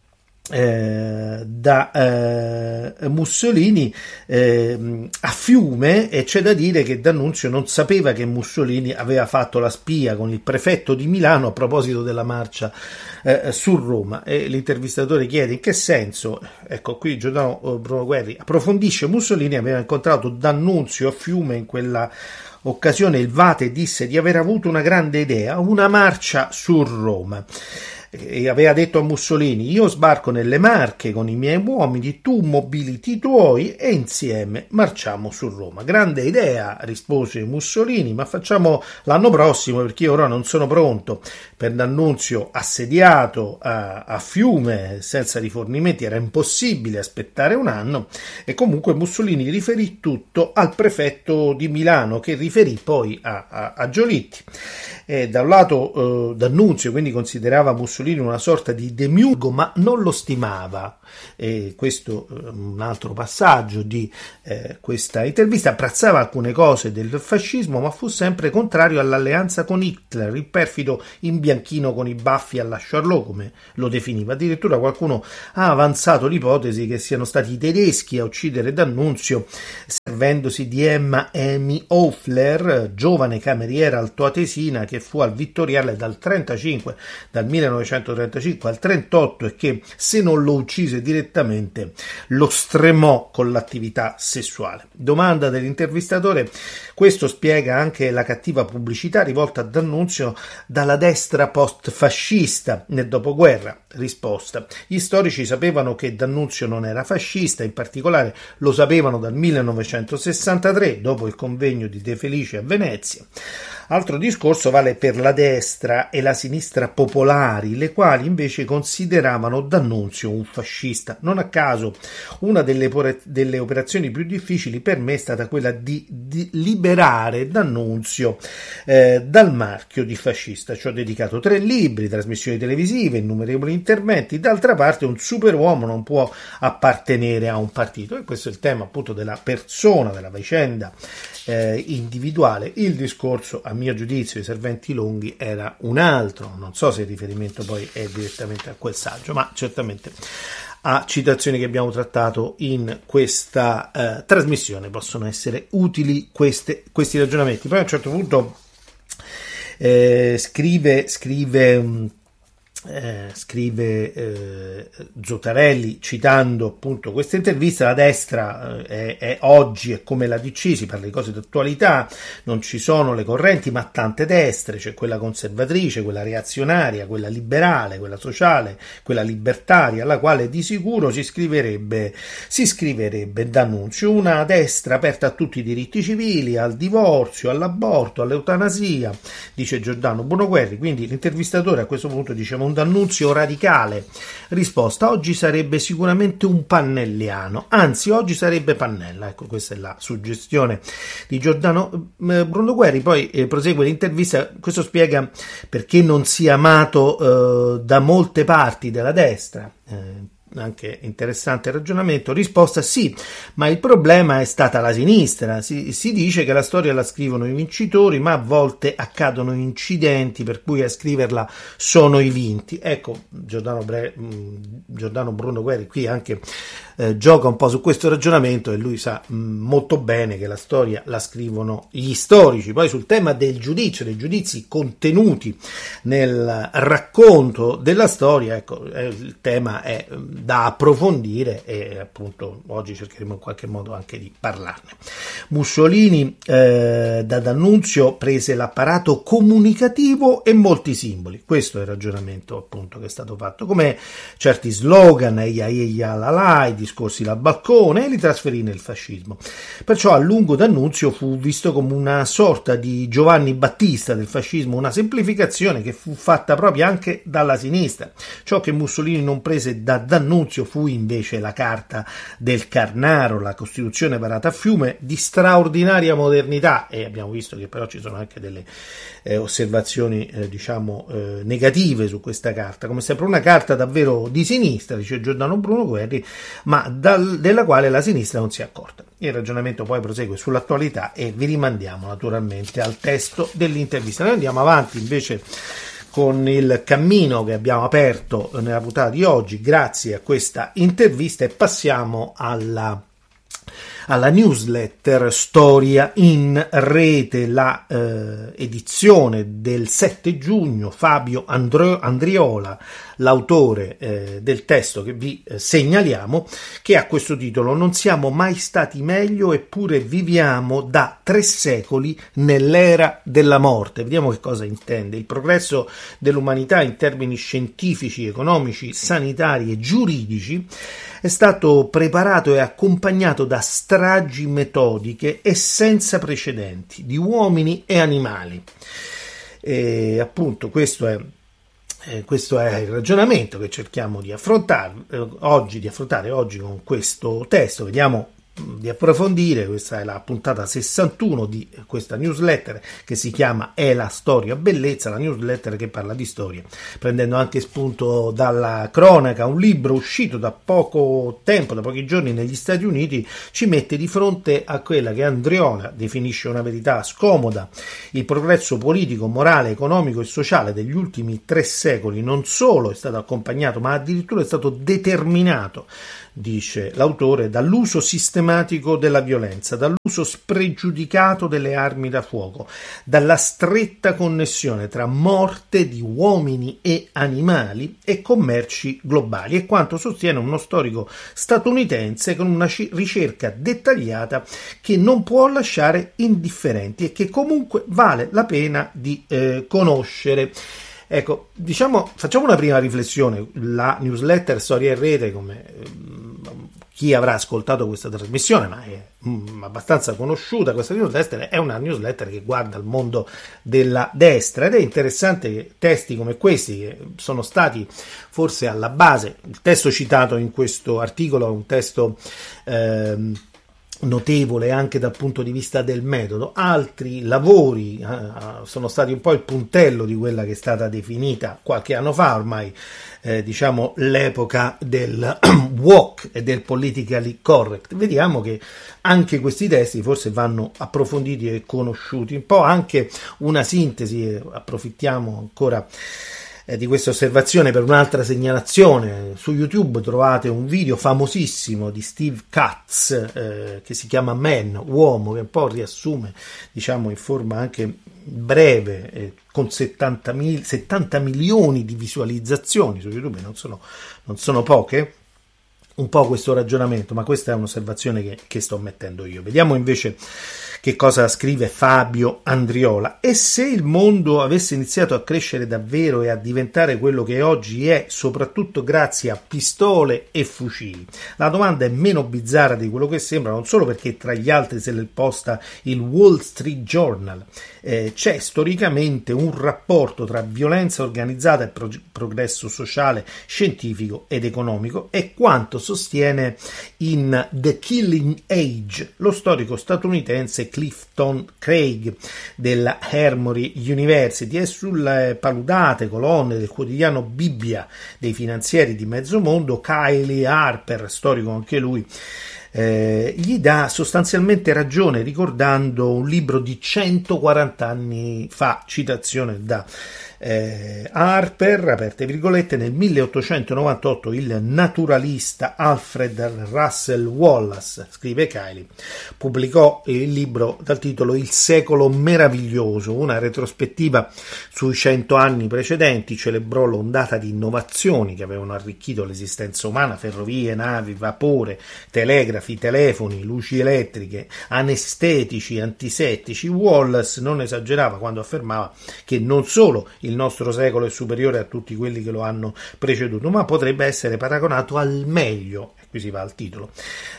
Mussolini a Fiume, e c'è da dire che D'Annunzio non sapeva che Mussolini aveva fatto la spia con il prefetto di Milano a proposito della marcia su Roma, e l'intervistatore chiede: in che senso? Ecco, qui Giordano Bruno Guerri approfondisce: Mussolini aveva incontrato D'Annunzio a Fiume in quella occasione. Il Vate disse di aver avuto una grande idea, una marcia su Roma, e aveva detto a Mussolini: io sbarco nelle Marche con i miei uomini, tu mobiliti i tuoi e insieme marciamo su Roma. Grande idea, rispose Mussolini, ma facciamo l'anno prossimo, perché io ora non sono pronto. Per D'Annunzio, assediato a Fiume senza rifornimenti, era impossibile aspettare un anno, e comunque Mussolini riferì tutto al prefetto di Milano, che riferì poi a Giolitti. Da un lato D'Annunzio quindi considerava Mussolini una sorta di demiurgo, ma non lo stimava. Questo è un altro passaggio di questa intervista. Apprezzava alcune cose del fascismo, ma fu sempre contrario all'alleanza con Hitler, il perfido imbianchino con i baffi alla Charlot, come lo definiva. Addirittura qualcuno ha avanzato l'ipotesi che siano stati i tedeschi a uccidere D'Annunzio, servendosi di Emma Amy Hoffler, giovane cameriera altoatesina che fu al Vittoriale dal 1935 al 38, e che, se non lo uccise direttamente, lo stremò con l'attività sessuale. Domanda dell'intervistatore: questo spiega anche la cattiva pubblicità rivolta a D'Annunzio dalla destra post-fascista nel dopoguerra? Risposta: gli storici sapevano che D'Annunzio non era fascista, in particolare lo sapevano dal 1963, dopo il convegno di De Felice a Venezia. Altro discorso vale per la destra e la sinistra popolari, le quali invece consideravano D'Annunzio un fascista. Non a caso una delle operazioni più difficili per me è stata quella di liberare D'Annunzio dal marchio di fascista. Ci ho dedicato 3 libri, trasmissioni televisive, innumerevoli interventi. D'altra parte un superuomo non può appartenere a un partito, e questo è il tema appunto della persona, della vicenda individuale. Il discorso, a mio giudizio, i serventi lunghi era un altro. Non so se il riferimento poi è direttamente a quel saggio, ma certamente a citazioni che abbiamo trattato in questa trasmissione possono essere utili questi ragionamenti. Poi a un certo punto scrive Zotarelli, citando appunto questa intervista: la destra è oggi è come la DC, si parla di cose d'attualità, non ci sono le correnti ma tante destre, c'è quella conservatrice, quella reazionaria, quella liberale, quella sociale, quella libertaria, alla quale di sicuro si scriverebbe D'Annunzio, una destra aperta a tutti i diritti civili, al divorzio, all'aborto, all'eutanasia, dice Giordano Bruno Guerri. Quindi l'intervistatore a questo punto diceva: un D'Annunzio radicale? Risposta: oggi sarebbe sicuramente un pannelliano, anzi oggi sarebbe Pannella. Ecco, questa è la suggestione di Giordano Bruno Guerri. Poi prosegue l'intervista, questo spiega perché non sia amato da molte parti della destra. Anche interessante ragionamento. Risposta: sì, ma il problema è stata la sinistra. Si dice che la storia la scrivono i vincitori, ma a volte accadono incidenti per cui a scriverla sono i vinti. Ecco, Giordano Bruno Guerri qui anche gioca un po' su questo ragionamento, e lui sa molto bene che la storia la scrivono gli storici. Poi sul tema del giudizio, dei giudizi contenuti nel racconto della storia, ecco, il tema è da approfondire, e appunto oggi cercheremo in qualche modo anche di parlarne. Mussolini da D'Annunzio prese l'apparato comunicativo e molti simboli. Questo è il ragionamento appunto che è stato fatto, come certi slogan, i discorsi dal balcone, e li trasferì nel fascismo. Perciò a lungo D'Annunzio fu visto come una sorta di Giovanni Battista del fascismo, una semplificazione che fu fatta proprio anche dalla sinistra. Ciò che Mussolini non prese da D'Annunzio fu invece la Carta del Carnaro, la Costituzione varata a Fiume, di straordinaria modernità, e abbiamo visto che però ci sono anche delle osservazioni negative su questa carta, come sempre una carta davvero di sinistra, dice Giordano Bruno Guerri, ma della quale la sinistra non si è accorta. Il ragionamento poi prosegue sull'attualità, e vi rimandiamo naturalmente al testo dell'intervista. Noi andiamo avanti invece con il cammino che abbiamo aperto nella puntata di oggi grazie a questa intervista, e passiamo alla newsletter Storia in Rete, la edizione del 7 giugno. Fabio Andriola, l'autore del testo che vi segnaliamo, che ha questo titolo: Non siamo mai stati meglio, eppure viviamo da 3 secoli nell'era della morte. Vediamo che cosa intende. Il progresso dell'umanità in termini scientifici, economici, sanitari e giuridici è stato preparato e accompagnato da stragi metodiche e senza precedenti di uomini e animali. E appunto questo è il ragionamento che cerchiamo di affrontare oggi con questo testo. Vediamo di approfondire. Questa è la puntata 61 di questa newsletter che si chiama È la storia bellezza, la newsletter che parla di storia, prendendo anche spunto dalla cronaca. Un libro uscito da poco tempo, da pochi giorni negli Stati Uniti, ci mette di fronte a quella che Andriola definisce una verità scomoda: il progresso politico, morale, economico e sociale degli ultimi 3 secoli non solo è stato accompagnato, ma addirittura è stato determinato, dice l'autore, dall'uso sistematico della violenza, dall'uso spregiudicato delle armi da fuoco, dalla stretta connessione tra morte di uomini e animali e commerci globali. È quanto sostiene uno storico statunitense con una ricerca dettagliata che non può lasciare indifferenti e che comunque vale la pena di conoscere. Ecco, facciamo una prima riflessione. La newsletter Storia in Rete, come chi avrà ascoltato questa trasmissione, ma è abbastanza conosciuta, questa newsletter è una newsletter che guarda il mondo della destra, ed è interessante che testi come questi, che sono stati forse alla base, il testo citato in questo articolo è un testo notevole anche dal punto di vista del metodo. Altri lavori sono stati un po' il puntello di quella che è stata definita qualche anno fa ormai l'epoca del woke e del politically correct. Vediamo che anche questi testi forse vanno approfonditi e conosciuti. Un po' anche una sintesi, approfittiamo ancora di questa osservazione per un'altra segnalazione. Su YouTube trovate un video famosissimo di Steve Katz che si chiama Man, uomo, che un po' riassume, in forma anche breve, con 70 milioni di visualizzazioni su YouTube, non sono poche, un po' questo ragionamento, ma questa è un'osservazione che sto mettendo io. Vediamo invece che cosa scrive Fabio Andriola. E se il mondo avesse iniziato a crescere davvero e a diventare quello che oggi è, soprattutto grazie a pistole e fucili? La domanda è meno bizzarra di quello che sembra, non solo perché tra gli altri se l'è posta il Wall Street Journal. C'è storicamente un rapporto tra violenza organizzata e progresso sociale, scientifico ed economico, e quanto sostiene in The Killing Age lo storico statunitense Clifton Craig della Emory University. E sulle paludate colonne del quotidiano Bibbia dei finanzieri di mezzo mondo, Kylie Harper, storico anche lui, gli dà sostanzialmente ragione, ricordando un libro di 140 anni fa, citazione da Harper, aperte virgolette: nel 1898 il naturalista Alfred Russel Wallace, scrive Kylie, pubblicò il libro dal titolo Il secolo meraviglioso, una retrospettiva sui 100 anni precedenti. Celebrò l'ondata di innovazioni che avevano arricchito l'esistenza umana: ferrovie, navi, vapore, telegrafi, telefoni, luci elettriche, anestetici, antisettici. Wallace non esagerava quando affermava che non solo il nostro secolo è superiore a tutti quelli che lo hanno preceduto, ma potrebbe essere paragonato al meglio, e qui si va al titolo,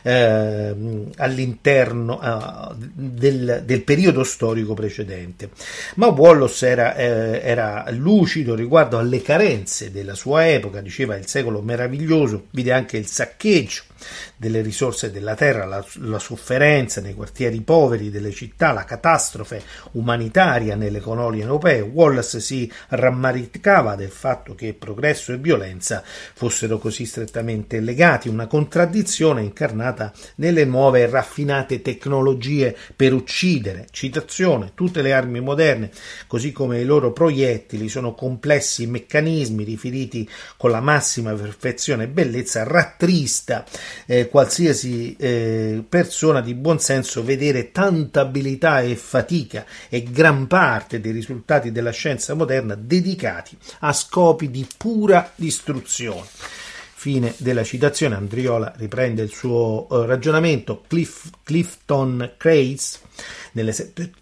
all'interno del periodo storico precedente. Ma Wallace era lucido riguardo alle carenze della sua epoca. Diceva: il secolo meraviglioso vide anche il saccheggio, delle risorse della terra, la sofferenza nei quartieri poveri delle città, la catastrofe umanitaria nelle colonie europee. Wallace si rammaricava del fatto che progresso e violenza fossero così strettamente legati, una contraddizione incarnata nelle nuove e raffinate tecnologie per uccidere. Citazione: tutte le armi moderne, così come i loro proiettili, sono complessi meccanismi riferiti con la massima perfezione e bellezza. Rattrista qualsiasi persona di buon senso vedere tanta abilità e fatica e gran parte dei risultati della scienza moderna dedicati a scopi di pura distruzione. Fine della citazione. Andriola riprende il suo ragionamento. Clifton Crace, nelle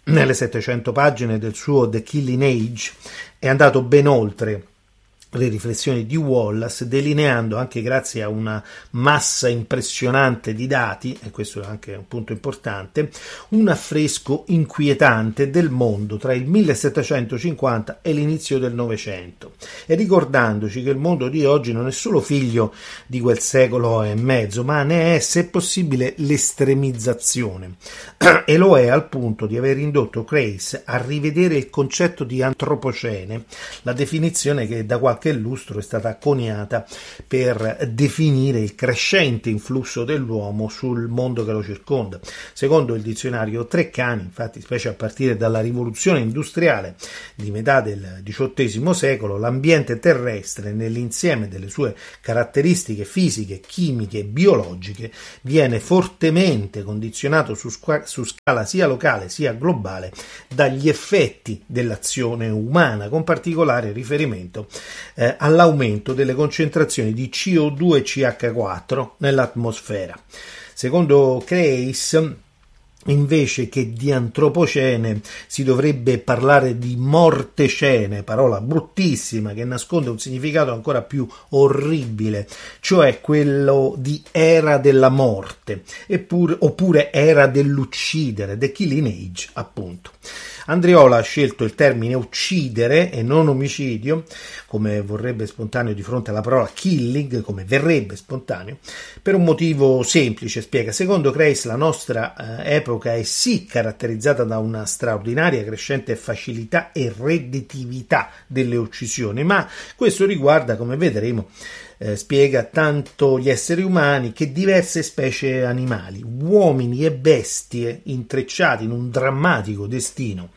700 pagine del suo The Killing Age, è andato ben oltre le riflessioni di Wallace, delineando, anche grazie a una massa impressionante di dati, e questo è anche un punto importante, un affresco inquietante del mondo tra il 1750 e l'inizio del Novecento, e ricordandoci che il mondo di oggi non è solo figlio di quel secolo e mezzo, ma ne è, se possibile, l'estremizzazione, e lo è al punto di aver indotto Crace a rivedere il concetto di antropocene, la definizione che da qualche lustro è stata coniata per definire il crescente influsso dell'uomo sul mondo che lo circonda. Secondo il dizionario Treccani, infatti, specie a partire dalla rivoluzione industriale di metà del XVIII secolo, l'ambiente terrestre, nell'insieme delle sue caratteristiche fisiche, chimiche e biologiche, viene fortemente condizionato su scala sia locale sia globale dagli effetti dell'azione umana, con particolare riferimento all'aumento delle concentrazioni di CO2 e CH4 nell'atmosfera. Secondo Crace, invece che di antropocene si dovrebbe parlare di mortecene, parola bruttissima che nasconde un significato ancora più orribile, cioè quello di era della morte, oppure era dell'uccidere, The Killing Age, appunto. Andriola ha scelto il termine uccidere e non omicidio, come vorrebbe spontaneo di fronte alla parola killing, come verrebbe spontaneo, per un motivo semplice, spiega. Secondo Crace, la nostra epoca è sì caratterizzata da una straordinaria crescente facilità e redditività delle uccisioni, ma questo riguarda, come vedremo, spiega, tanto gli esseri umani che diverse specie animali, uomini e bestie intrecciati in un drammatico destino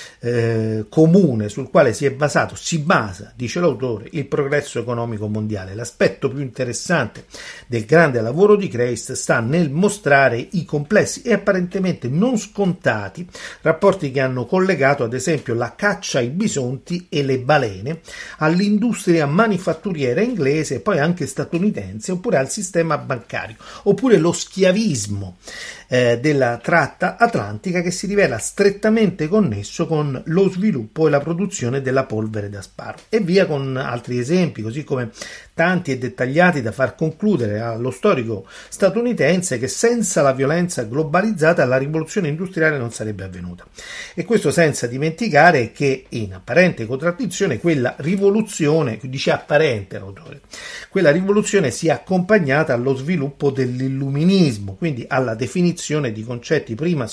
comune sul quale si basa, dice l'autore, il progresso economico mondiale. L'aspetto più interessante del grande lavoro di Crace sta nel mostrare i complessi e apparentemente non scontati rapporti che hanno collegato ad esempio la caccia ai bisonti e le balene all'industria manifatturiera inglese e poi anche statunitense, oppure al sistema bancario, oppure lo schiavismo della tratta atlantica, che si rivela strettamente connesso con lo sviluppo e la produzione della polvere da sparo, e via con altri esempi, così come tanti e dettagliati da far concludere allo storico statunitense che senza la violenza globalizzata la rivoluzione industriale non sarebbe avvenuta. E questo senza dimenticare che, in apparente contraddizione, quella rivoluzione, dice apparente l'autore, quella rivoluzione si è accompagnata allo sviluppo dell'illuminismo, quindi alla definizione di concetti prima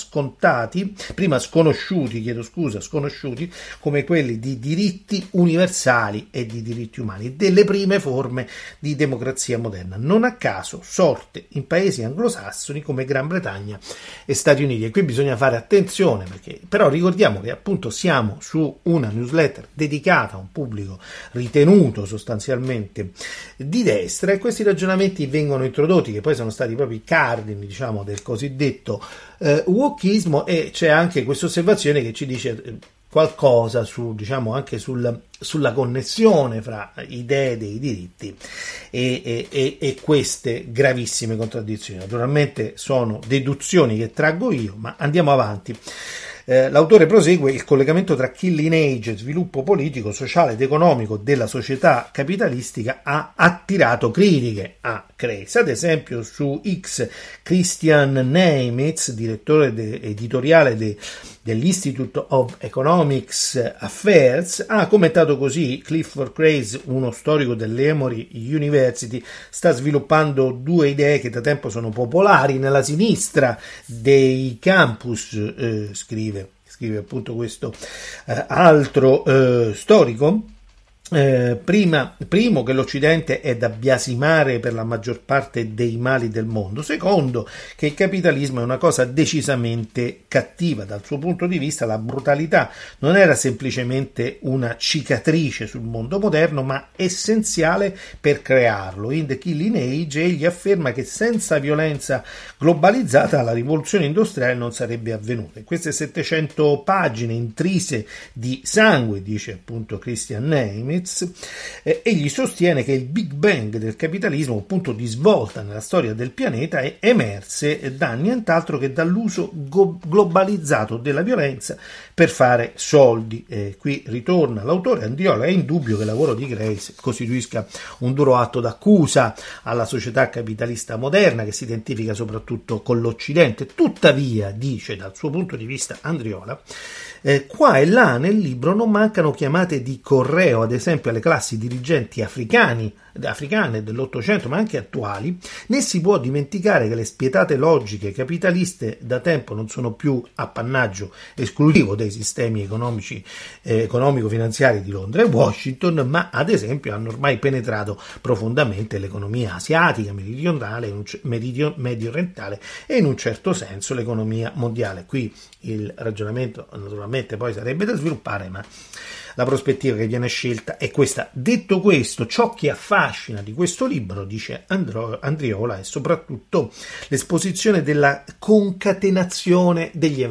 sconosciuti come quelli di diritti universali e di diritti umani, delle prime forme di democrazia moderna, non a caso sorte in paesi anglosassoni come Gran Bretagna e Stati Uniti. E qui bisogna fare attenzione, perché però ricordiamo che appunto siamo su una newsletter dedicata a un pubblico ritenuto sostanzialmente di destra, e questi ragionamenti vengono introdotti, che poi sono stati proprio i cardini, diciamo, del cosiddetto wokismo, e c'è anche questa osservazione che ci dice qualcosa su, diciamo, anche sulla connessione fra idee dei diritti e queste gravissime contraddizioni. Naturalmente sono deduzioni che traggo io, ma andiamo avanti. L'autore prosegue: il collegamento tra Killing Age e sviluppo politico, sociale ed economico della società capitalistica ha attirato critiche a Kreis. Ad esempio su X Christian Nemitz, direttore editoriale dell'Institute of Economics Affairs, ha commentato così: Clifford Kreis, uno storico dell'Emory University, sta sviluppando due idee che da tempo sono popolari nella sinistra dei campus, scrive appunto questo altro storico. Primo, che l'Occidente è da biasimare per la maggior parte dei mali del mondo. Secondo, che il capitalismo è una cosa decisamente cattiva. Dal suo punto di vista la brutalità non era semplicemente una cicatrice sul mondo moderno, ma essenziale per crearlo. In The Killing Age egli afferma che senza violenza globalizzata la rivoluzione industriale non sarebbe avvenuta. In queste 700 pagine intrise di sangue, dice appunto Christian Nemitz, egli sostiene che il Big Bang del capitalismo, un punto di svolta nella storia del pianeta, è emerse da nient'altro che dall'uso globalizzato della violenza per fare soldi. Qui ritorna l'autore Andriola: è indubbio che il lavoro di Kreis costituisca un duro atto d'accusa alla società capitalista moderna, che si identifica soprattutto con l'Occidente. Tuttavia, dice dal suo punto di vista Andriola, qua e là nel libro non mancano chiamate di correo, ad esempio alle classi dirigenti africane dell'Ottocento, ma anche attuali. Né si può dimenticare che le spietate logiche capitaliste da tempo non sono più appannaggio esclusivo dei sistemi economico-finanziari di Londra e Washington, ma ad esempio hanno ormai penetrato profondamente l'economia asiatica, meridionale, medio orientale e in un certo senso l'economia mondiale. Qui il ragionamento naturalmente poi sarebbe da sviluppare, ma la prospettiva che viene scelta è questa. Detto questo, ciò che affascina di questo libro, dice Andriola, è soprattutto l'esposizione della concatenazione degli eventi.